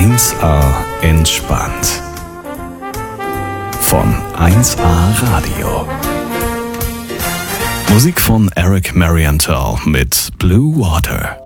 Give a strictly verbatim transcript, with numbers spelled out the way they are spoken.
eins A entspannt. Von eins A Radio. Musik von Eric Marienthal mit Blue Water.